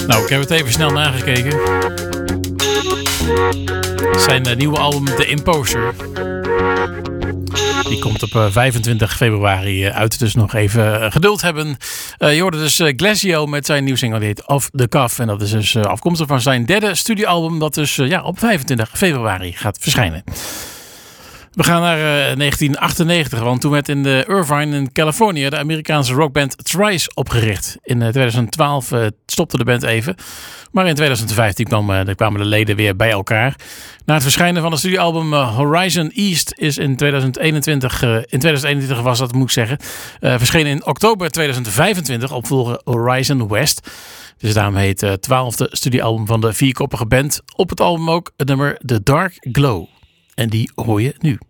Nou, ik heb het even snel nagekeken. Zijn nieuwe album The Imposter. Die komt op 25 februari uit. Dus nog even geduld hebben. Je hoorde dus Glasio met zijn nieuwe single. Die heet Off the Cuff. En dat is dus afkomstig van zijn derde studioalbum. Dat dus op 25 februari gaat verschijnen. We gaan naar 1998, want toen werd in de Irvine in Californië de Amerikaanse rockband Thrice opgericht. In 2012 stopte de band even, maar in 2015 kwamen de leden weer bij elkaar. Na het verschijnen van het studioalbum Horizon East is in 2021 was dat, moet ik zeggen, verschenen in oktober 2025, opvolger Horizon West. Dus daarom heet het 12e studioalbum van de vierkoppige band. Op het album ook het nummer The Dark Glow. En die hoor je nu.